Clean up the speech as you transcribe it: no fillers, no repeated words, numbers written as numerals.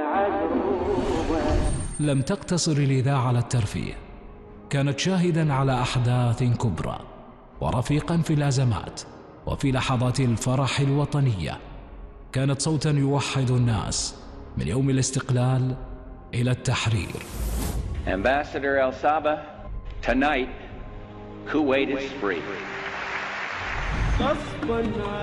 لم تقتصر الإذاعة على الترفيه، كانت شاهدا على أحداث كبرى ورفيقا في الأزمات وفي لحظات الفرح الوطنية. كانت صوتا يوحد الناس من يوم الاستقلال إلى التحرير. Ambassador El Saba, tonight Kuwait is free.